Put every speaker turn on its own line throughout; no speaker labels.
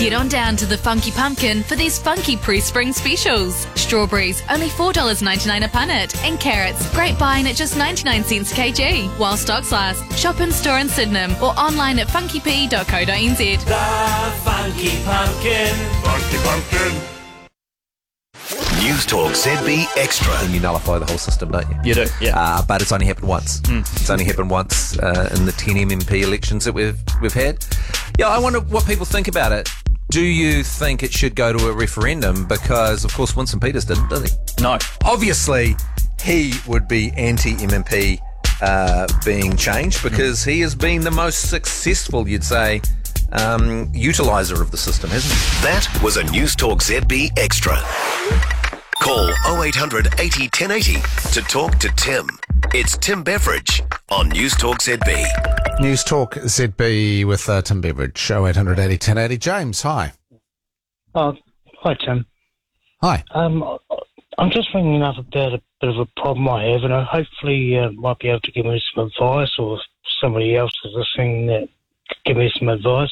Get on down to the Funky Pumpkin for these funky pre-spring specials. Strawberries, only $4.99 a punnet. And carrots, great buying at just 99 cents a kg. While stocks last, shop in store in Sydenham or online at funkyp.co.nz.
The Funky Pumpkin.
Funky Pumpkin.
News Talk ZB Extra.
And you nullify the whole system, don't you?
You do, yeah.
But it's only happened once. It's only happened once in the 10 MMP elections that we've had. Yeah, I wonder what people think about it. Do you think it should go to a referendum? Because, of course, Winston Peters didn't, did he?
No.
Obviously, he would be anti-MMP being changed because he has been the most successful, you'd say, utiliser of the system, hasn't he?
That was a News Talk ZB Extra. Call 0800 80 1080 to talk to Tim. It's Tim Beveridge on News Talk ZB.
News Talk ZB with Tim Beveridge, 0800 80 1080. James, hi.
Hi, Tim.
Hi.
I'm just ringing up about a bit of a problem I have, and I hopefully might be able to give me some advice, or somebody else is listening that could give me some advice.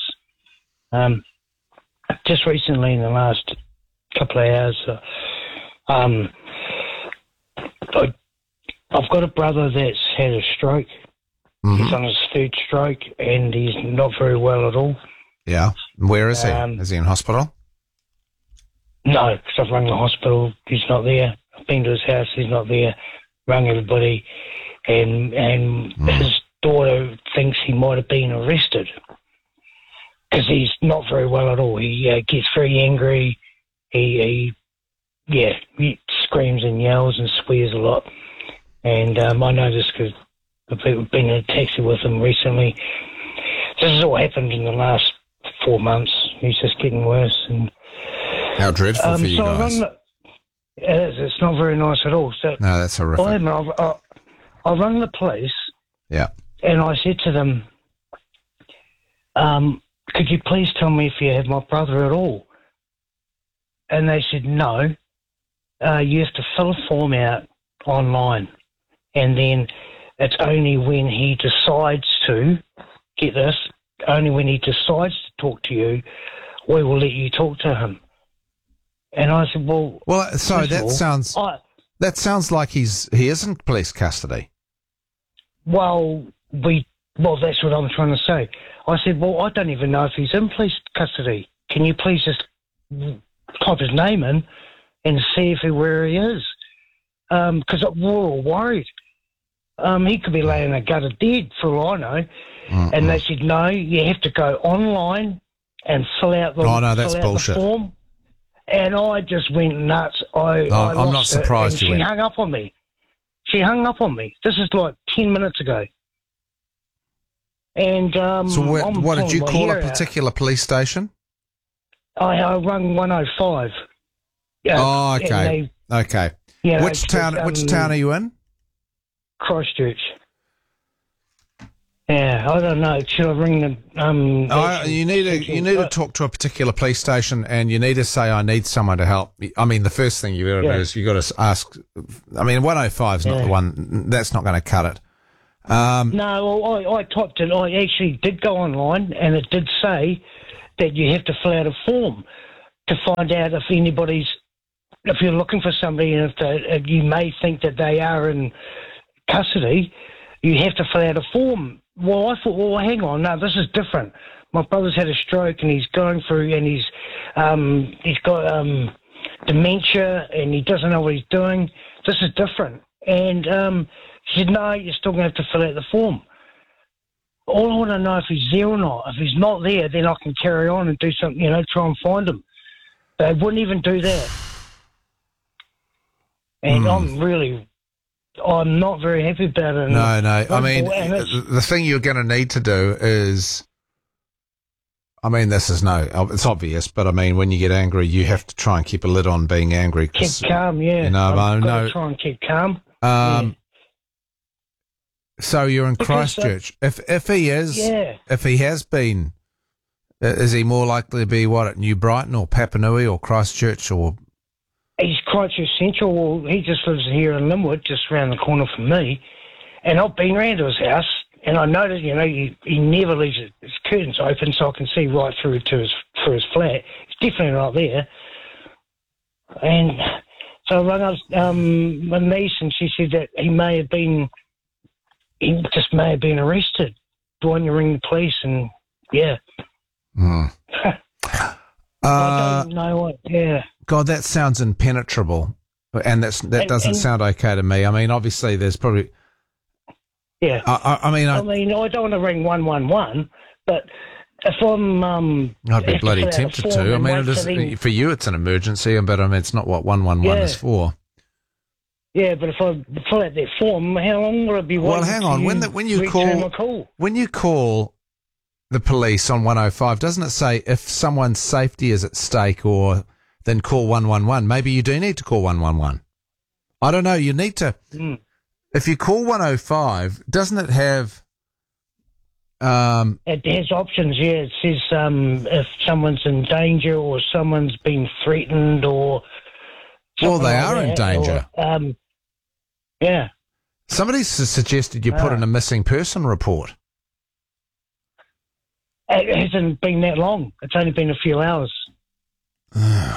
Just recently, in the last couple of hours, I've got a brother that's had a stroke. He's on his third stroke, and he's not very well at all.
Yeah. Where is he? Is he in hospital?
No, because I've rung the hospital. He's not there. I've been to his house. He's not there. Rung everybody, and his daughter thinks he might have been arrested because he's not very well at all. He gets very angry. He screams and yells and swears a lot. And I know this because I've been in a taxi with him recently. This has all happened in the last 4 months. He's just getting worse. And
how dreadful for you guys.
It's not very nice at all. So
no, that's horrific.
I rang the police.
Yeah.
And I said to them, could you please tell me if you have my brother at all? And they said, no. You have to fill a form out online. And then it's only when he decides to, get this, only when he decides to talk to you, we will let you talk to him. And I said, well...
Well, so that sounds like he is in police custody.
Well, that's what I'm trying to say. I said, well, I don't even know if he's in police custody. Can you please just type his name in and see where he is? Because we're all worried. He could be laying in a gutter dead, for all I know. And they said, no, you have to go online and fill out the form. And I just went nuts. I'm
not surprised you went.
She hung up on me. This is like 10 minutes ago. And
so what did you call a particular police station?
I rung 105.
Oh, okay. Okay. Which town are you in?
Christchurch. Yeah, I don't know. Should I ring the?
You need to talk to a particular police station, and you need to say, "I need someone to help." I mean, the first thing you got to do is you got to ask. I mean, 105 is not the one. That's not going to cut it.
No, I typed it. I actually did go online, and it did say that you have to fill out a form to find out if you're looking for somebody, and if you may think that they are in custody, you have to fill out a form. Well, I thought, well, hang on, no, this is different. My brother's had a stroke, and he's going through, and he's got dementia, and he doesn't know what he's doing. This is different. And she said, no, you're still going to have to fill out the form. All I want to know if he's there or not. If he's not there, then I can carry on and do something, try and find him. They wouldn't even do that. And I'm not very happy about it.
No. I mean, the thing you're going to need to do is, it's obvious, but I mean, when you get angry, you have to try and keep a lid on being angry.
Keep calm, yeah. I've got to try and keep calm.
So you're in Christchurch. If he has been, is he more likely to be at New Brighton or Papanui or Christchurch or?
He's Christchurch Central. Well, he just lives here in Linwood, just around the corner from me. And I've been round to his house, and I noticed, he never leaves his curtains open, so I can see right through to his for his flat. He's definitely not there. And so I rang up my niece, and she said that he just may have been arrested. Do you want to ring the police? And yeah. I don't know what. Yeah.
God, that sounds impenetrable, and that doesn't sound okay to me. I mean, obviously, there's probably.
Yeah.
I mean, I
don't want to ring 111, but if I'm,
I'd be bloody tempted to. I mean, it is, for you, it's an emergency, but I mean, it's not what 111 is for.
Yeah, but if I fill out that form, how long will it be?
Well, hang on. When you call the police on 105, doesn't it say if someone's safety is at stake, or then call 111? Maybe you do need to call 111. I don't know. You need to. If you call 105, doesn't it have?
It has options. Yeah, it says if someone's in danger or someone's been threatened or.
Well, they are in danger.
Yeah.
Somebody's suggested you put in a missing person report.
It hasn't been that long. It's only been a few hours. Yeah.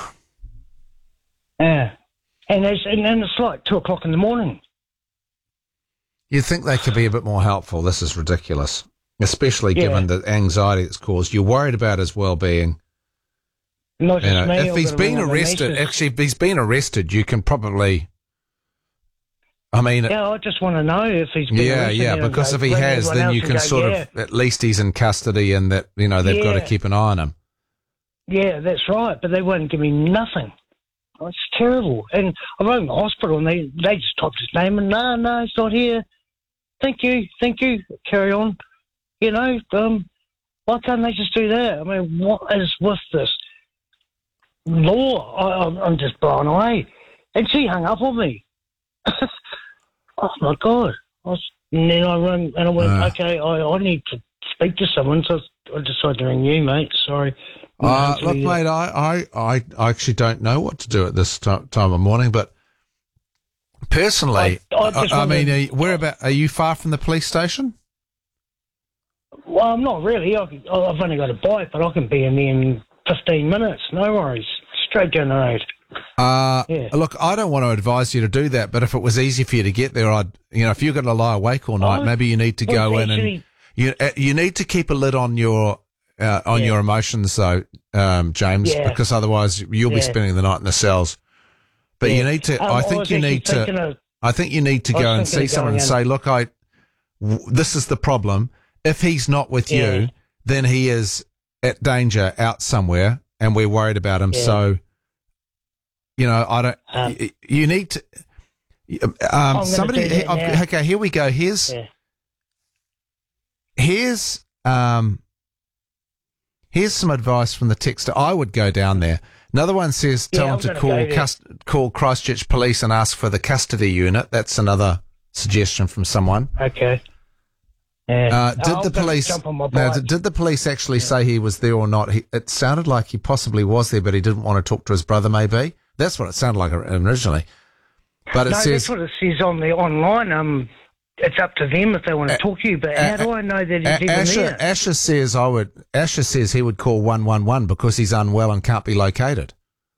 And it's like 2:00 in the morning.
You'd think they could be a bit more helpful. This is ridiculous, especially given the anxiety it's caused. You're worried about his well-being.
Not just me.
If he's been arrested, if he's been arrested, you can probably. I mean,
I just want to know if he's been arrested.
Yeah, because if he has, then you can sort of, at least he's in custody, and that they've got to keep an eye on him. Yeah,
that's right, but they won't give me nothing. Oh, it's terrible. And I rang the hospital, and they just typed his name, and no, it's not here. Thank you, carry on. Why can't they just do that? I mean, what is with this law? I'm just blown away. And she hung up on me. Oh my God! And then I rang and I went, okay, I need to speak to someone, so I decided to ring you, mate. Sorry.
Look, mate, I actually don't know what to do at this time of morning, but personally, I mean, are you far from the police station?
Well, I'm not really. I've only got a bike, but I can be in there in 15 minutes. No worries. Straight down the road.
Look, I don't want to advise you to do that, but if it was easy for you to get there, if you're going to lie awake all night, maybe you need to go in and you need to keep a lid on your emotions, though, James, because otherwise you'll be spending the night in the cells. But you need to. I think you need to go and see someone and say, look, this is the problem. If he's not with you, then he is at danger out somewhere, and we're worried about him. So. I don't. You need to. Somebody. Okay, here we go. Here's some advice from the texter. I would go down there. Another one says, tell him to call Christchurch Police and ask for the custody unit. That's another suggestion from someone.
Okay.
Did the police actually say he was there or not? It sounded like he possibly was there, but he didn't want to talk to his brother, maybe. That's what it sounded like originally. But it says... that's
what it says on the online. It's up to them if they want to talk to you, but how do I know that he's even there?
Asher says he would call 111 because he's unwell and can't be located.